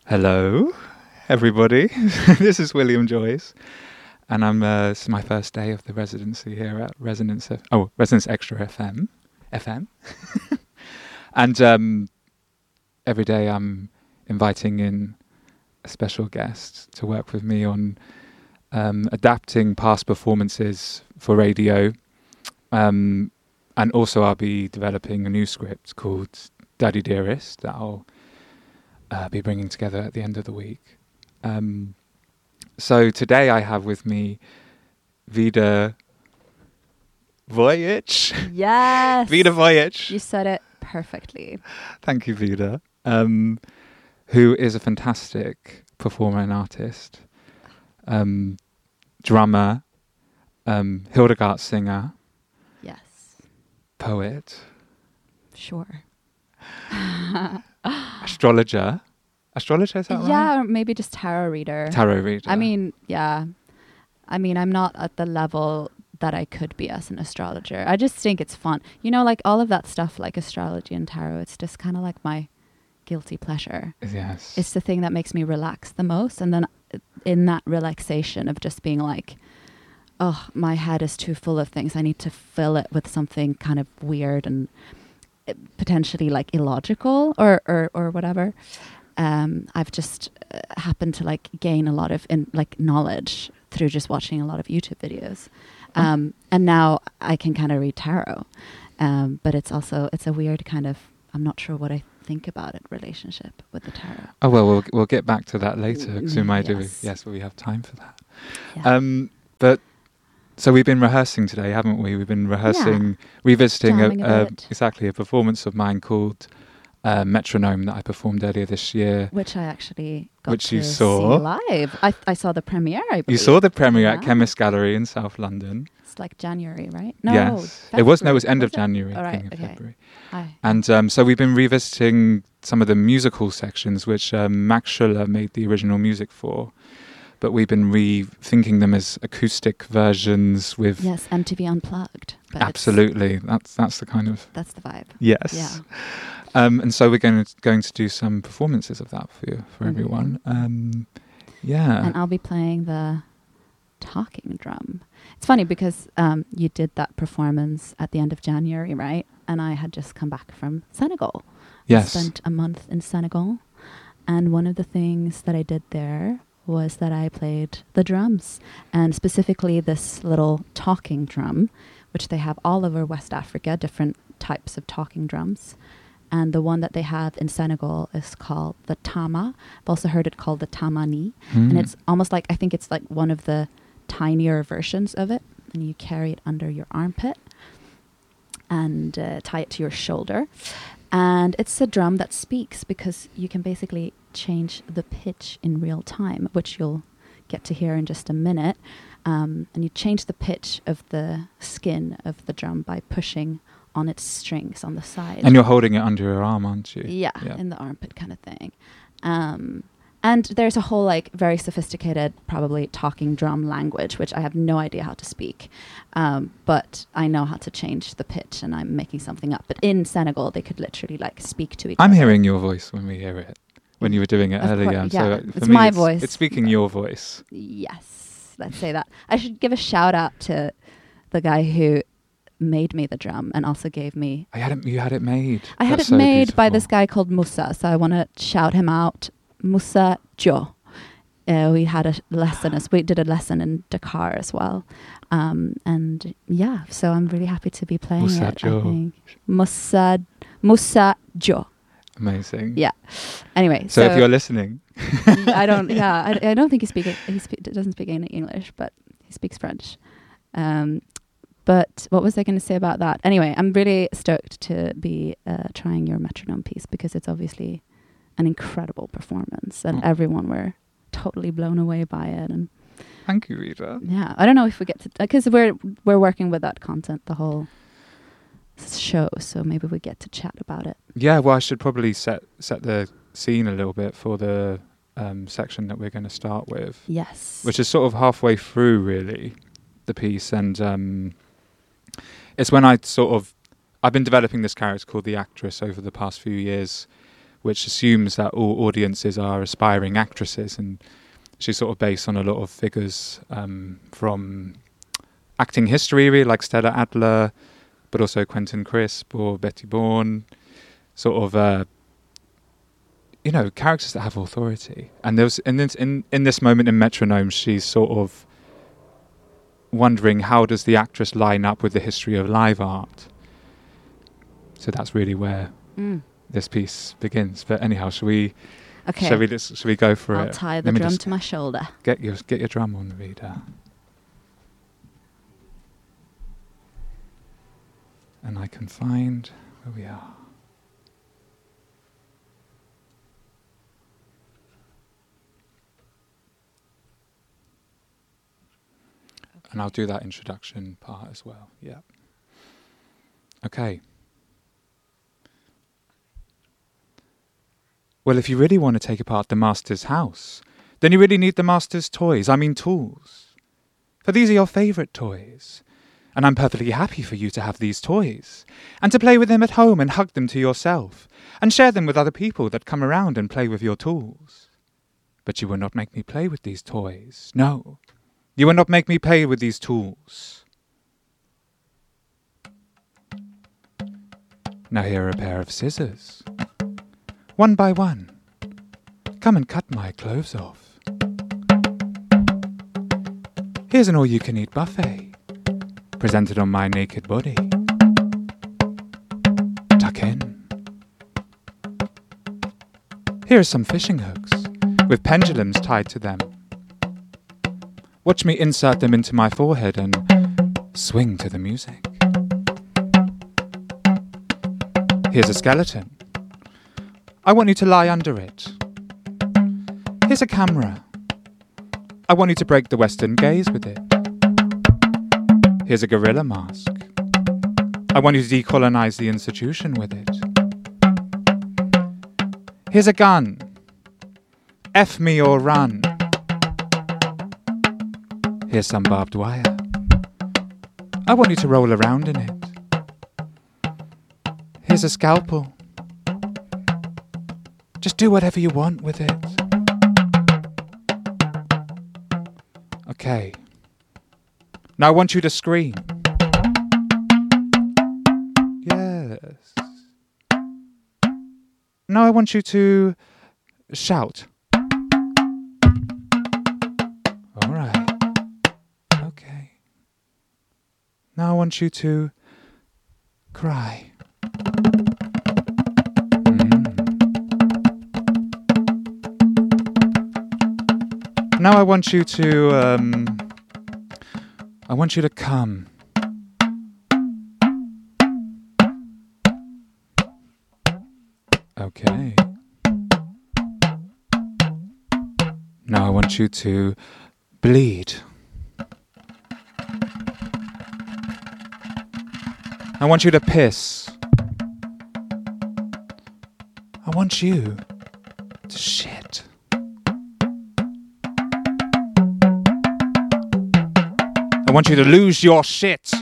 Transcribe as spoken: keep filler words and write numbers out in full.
Hello, everybody. This is William Joyce, and I'm. Uh, this is my first day of the residency here at Resonance. F- oh, Resonance Extra F M, F M. And um, every day I'm inviting in a special guest to work with me on um, adapting past performances for radio, um, and also I'll be developing a new script called Daddy Dearest that I'll. Uh, be bringing together at the end of the week. Um, so today I have with me Vida Vojic. Yes. Vida Vojic. You said it perfectly. Thank you, Vida. Um, who is a fantastic performer and artist, um, drummer, um, Hildegard singer, Yes. poet, Sure. astrologer. Astrologer, is that right? Yeah, or maybe just tarot reader. Tarot reader. I mean, yeah. I mean, I'm not at the level that I could be as an astrologer. I just think it's fun. You know, like all of that stuff, like astrology and tarot, it's just kind of like my guilty pleasure. Yes. It's the thing that makes me relax the most. And then in that relaxation of just being like, oh, my head is too full of things. I need to fill it with something kind of weird and potentially like illogical or, or, or whatever. Um, I've just uh, happened to like gain a lot of in, like knowledge through just watching a lot of YouTube videos. Um, oh. And now I can kind of read tarot. Um, but it's also, it's a weird kind of, I'm not sure what I think about it, relationship with the tarot. Oh, well, we'll, we'll get back to that later because we might yes. do. Yes, well, we have time for that. Yeah. Um, but so we've been rehearsing today, haven't we? We've been rehearsing, yeah. revisiting a, a, a exactly a performance of mine called uh, Metronome that I performed earlier this year. Which I actually got which to you saw. see live. I, I saw the premiere, I believe. You saw the premiere yeah. at Chemist Gallery in South London. It's like January, right? No, yes. February. It was, no, it was end was of it? January, All right, beginning of okay. February. Hi. And um, so we've been revisiting some of the musical sections, which um, Max Schuller made the original music for. But we've been rethinking them as acoustic versions with... Yes, M T V Unplugged. But absolutely. That's that's the kind of... That's the vibe. Yes. Yeah. Um, and so we're going to, going to do some performances of that for you, for mm-hmm. everyone. Um, yeah. And I'll be playing the talking drum. It's funny because um, you did that performance at the end of January, right? And I had just come back from Senegal. Yes. I spent a month in Senegal. And one of the things that I did there was that I played the drums, and specifically this little talking drum, which they have all over West Africa, different types of talking drums. And the one that they have in Senegal is called the tama. I've also heard it called the tamani. Mm. And it's almost like, I think it's like one of the tinier versions of it. And you carry it under your armpit and uh, tie it to your shoulder. And it's a drum that speaks because you can basically change the pitch in real time, which you'll get to hear in just a minute. Um, and you change the pitch of the skin of the drum by pushing on its strings on the side. And you're holding it under your arm, aren't you? Yeah, yeah. in the armpit kind of thing. Um, and there's a whole like very sophisticated, probably talking drum language, which I have no idea how to speak. Um, but I know how to change the pitch, and I'm making something up. But in Senegal, they could literally like speak to each I'm other. I'm hearing your voice when we hear it, when you were doing it Of earlier. course, so yeah, for it's me, my it's, voice. It's speaking your voice. Yes, let's say that. I should give a shout out to the guy who made me the drum and also gave me... I had it, you had it made. I had That's it so made beautiful. by this guy called Musa, so I want to shout him out. Musa Jo. Uh, we had a lesson, as we did a lesson in Dakar as well. Um, and yeah, so I'm really happy to be playing Musa it, Jo. I think. Musa, Musa Jo. Amazing. Yeah. Anyway, so... so... if you're listening... I don't, yeah, I, I don't think he, speak, he spe- doesn't speak any English, but he speaks French. Um, but what was I going to say about that? Anyway, I'm really stoked to be uh, trying your metronome piece because it's obviously an incredible performance and oh. everyone were totally blown away by it. And thank you, Rita. yeah, I don't know if we get to, because uh, we're we're working with that content the whole show, so maybe we get to chat about it. Yeah, well, I should probably set set the scene a little bit for the um, section that we're going to start with. Yes. Which is sort of halfway through, really, the piece. And um, it's when I sort of... I've been developing this character called the Actress over the past few years, which assumes that all audiences are aspiring actresses, and she's sort of based on a lot of figures um, from acting history, really, like Stella Adler, but also Quentin Crisp or Betty Bourne, sort of, uh, you know, characters that have authority. And there was in this in, in this moment in Metronome, she's sort of wondering, how does the actress line up with the history of live art? So that's really where Mm. this piece begins. But anyhow, shall we? Okay. Shall we? Let's, shall we go for I'll it? tie the Let me drum just to my shoulder. Get your get your drum on, Vida. And I can find where we are. And I'll do that introduction part as well. Yeah. Okay. Well, if you really want to take apart the master's house, then you really need the master's toys, I mean tools. For these are your favourite toys. And I'm perfectly happy for you to have these toys, and to play with them at home and hug them to yourself, and share them with other people that come around and play with your tools. But you will not make me play with these toys. No. You will not make me play with these tools. Now here are a pair of scissors. One by one. Come and cut my clothes off. Here's an all-you-can-eat buffet, presented on my naked body. Tuck in. Here are some fishing hooks, with pendulums tied to them. Watch me insert them into my forehead and swing to the music. Here's a skeleton. I want you to lie under it. Here's a camera. I want you to break the Western gaze with it. Here's a gorilla mask. I want you to decolonize the institution with it. Here's a gun. F me or run. Here's some barbed wire. I want you to roll around in it. Here's a scalpel. Just do whatever you want with it. Okay. Now I want you to scream. Yes. Now I want you to shout. All right. Okay. Now I want you to cry. Mm. Now I want you to, um, I want you to come. Okay. Now I want you to bleed. I want you to piss. I want you to shit. I want you to lose your shit.